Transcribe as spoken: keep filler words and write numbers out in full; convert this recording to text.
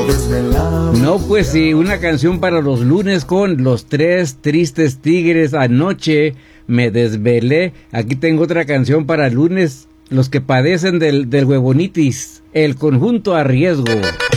No, pues sí, una canción para los lunes con Los Tres Tristes Tigres. Anoche me desvelé. Aquí tengo otra canción para lunes, los que padecen del, del huevonitis, El Conjunto a Riesgo.